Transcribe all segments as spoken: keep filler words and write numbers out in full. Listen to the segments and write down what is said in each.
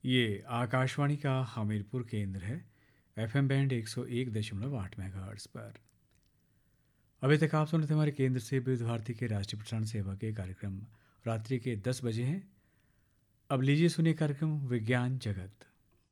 ये आकाशवाणी का हमीरपुर केंद्र है। एफएम बैंड एक सौ एक दशमलव आठ मेगाहर्ट्ज़ पर। अभी तक आप सुन रहे थे हमारे केंद्र से विविध भारती के राष्ट्रीय प्रसारण सेवा के कार्यक्रम रात्रि के दस बजे हैं। अब लीजिए सुनिए कार्यक्रम विज्ञान जगत।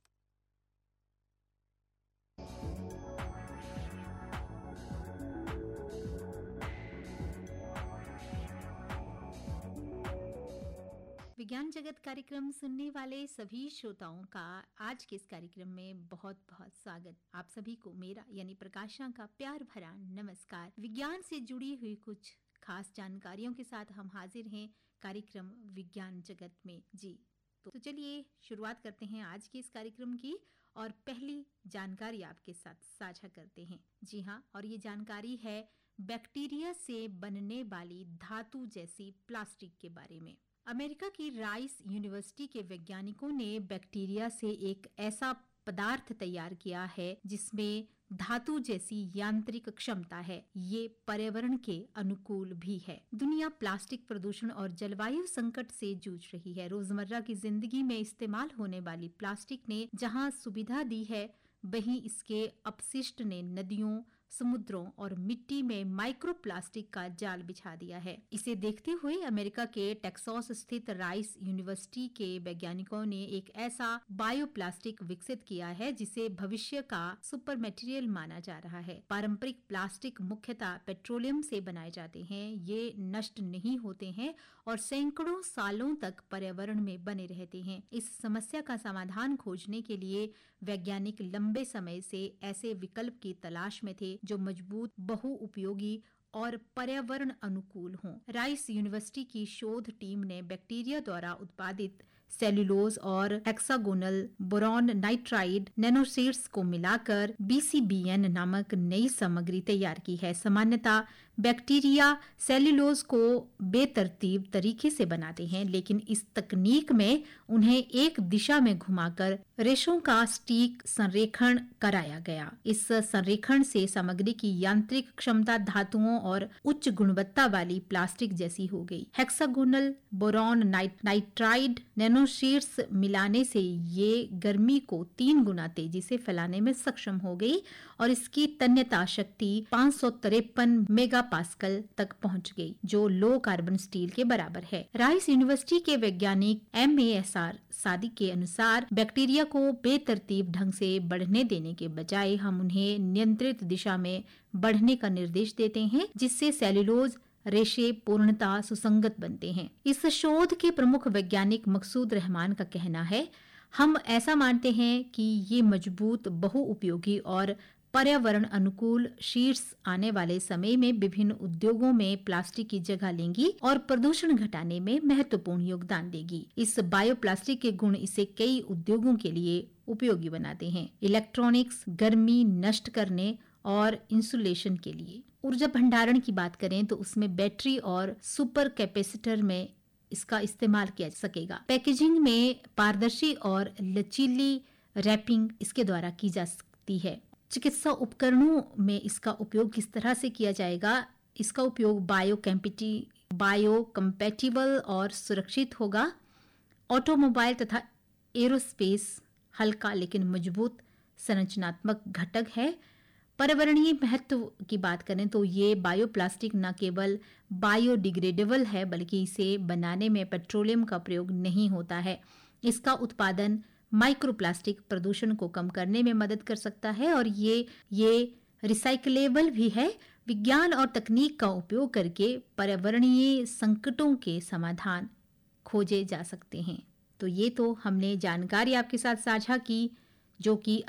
विज्ञान जगत कार्यक्रम सुनने वाले सभी श्रोताओं का आज के इस कार्यक्रम में बहुत बहुत स्वागत। आप सभी को मेरा यानी प्रकाशा का प्यार भरा नमस्कार। विज्ञान से जुड़ी हुई कुछ खास जानकारियों के साथ हम हाजिर हैं कार्यक्रम विज्ञान जगत में जी। तो, तो चलिए शुरुआत करते हैं आज के इस कार्यक्रम की और पहली जानकारी आपके साथ साझा करते हैं। जी हाँ, और ये जानकारी है बैक्टीरिया से बनने वाली धातु जैसी प्लास्टिक के बारे में। अमेरिका की राइस यूनिवर्सिटी के वैज्ञानिकों ने बैक्टीरिया से एक ऐसा पदार्थ तैयार किया है जिसमें धातु जैसी यांत्रिक क्षमता है। ये पर्यावरण के अनुकूल भी है। दुनिया प्लास्टिक प्रदूषण और जलवायु संकट से जूझ रही है। रोजमर्रा की जिंदगी में इस्तेमाल होने वाली प्लास्टिक ने जहां सुविधा दी है, वहीं इसके अपशिष्ट ने नदियों, समुद्रों और मिट्टी में माइक्रोप्लास्टिक का जाल बिछा दिया है। इसे देखते हुए अमेरिका के टेक्सास स्थित राइस यूनिवर्सिटी के वैज्ञानिकों ने एक ऐसा बायोप्लास्टिक विकसित किया है जिसे भविष्य का सुपर मटेरियल माना जा रहा है। पारंपरिक प्लास्टिक मुख्यतः पेट्रोलियम से बनाए जाते हैं। ये नष्ट नहीं होते हैं और सैकड़ों सालों तक पर्यावरण में बने रहते हैं। इस समस्या का समाधान खोजने के लिए वैज्ञानिक लंबे समय से ऐसे विकल्प की तलाश में थे जो मजबूत, बहुउपयोगी और पर्यावरण अनुकूल हों। राइस यूनिवर्सिटी की शोध टीम ने बैक्टीरिया द्वारा उत्पादित सेल्यूलोज और हेक्सागोनल बोरॉन नाइट्राइड नैनोसीड्स को मिलाकर बी सी बी एन नामक नई सामग्री तैयार की है। सामान्यतः बैक्टीरिया सेल्यूलोज को बेतरतीब तरीके से बनाते हैं, लेकिन इस तकनीक में उन्हें एक दिशा में घुमाकर रेशों का सटीक संरेखण कराया गया। इस संरेखण से सामग्री की यांत्रिक क्षमता धातुओं और उच्च गुणवत्ता वाली प्लास्टिक जैसी हो गई। हेक्सागोनल बोरॉन नाइट्राइड नैनोशीट्स मिलाने से ये गर्मी को तीन गुना तेजी से फैलाने में सक्षम हो गई और इसकी तन्यता शक्ति पाँच सौ तिरपन मेगा पास्कल तक पहुंच गई, जो लो कार्बन स्टील के बराबर है। राइस यूनिवर्सिटी के वैज्ञानिक M A S R Sadiq के अनुसार बैक्टीरिया को बेतरतीब ढंग से बढ़ने देने के बजाय हम उन्हें नियंत्रित दिशा में बढ़ने का निर्देश देते हैं, जिससे सेल्यूलोज रेशे पूर्णतः सुसंगत बनते हैं। इस शोध के प्रमुख वैज्ञानिक मकसूद रहमान का कहना है, हम ऐसा मानते हैं कि ये मजबूत, बहुउपयोगी और पर्यावरण अनुकूल शीट्स आने वाले समय में विभिन्न उद्योगों में प्लास्टिक की जगह लेंगी और प्रदूषण घटाने में महत्वपूर्ण योगदान देगी। इस बायोप्लास्टिक के गुण इसे कई उद्योगों के लिए उपयोगी बनाते हैं। इलेक्ट्रॉनिक्स, गर्मी नष्ट करने और इंसुलेशन के लिए। ऊर्जा भंडारण की बात करें तो उसमें बैटरी और सुपर कैपेसिटर में इसका इस्तेमाल किया जा सकेगा। पैकेजिंग में पारदर्शी और लचीली रैपिंग इसके द्वारा की जा सकती है। चिकित्सा उपकरणों में इसका उपयोग किस तरह से किया जाएगा? इसका उपयोग बायो कैम्पिटी बायो कंपैटिबल और सुरक्षित होगा। ऑटोमोबाइल तथा एरोस्पेस हल्का लेकिन मजबूत संरचनात्मक घटक है। पर्यावरणीय महत्व की बात करें तो ये बायोप्लास्टिक न केवल बायोडिग्रेडेबल है, बल्कि इसे बनाने में पेट्रोलियम का प्रयोग नहीं होता है। इसका उत्पादन माइक्रोप्लास्टिक प्रदूषण को कम करने में मदद कर सकता है और ये ये रिसाइकलेबल भी है। विज्ञान और तकनीक का उपयोग करके पर्यावरणीय संकटों के समाधान खोजे जा सकते हैं। तो ये तो हमने जानकारी आपके साथ साझा की, जो कि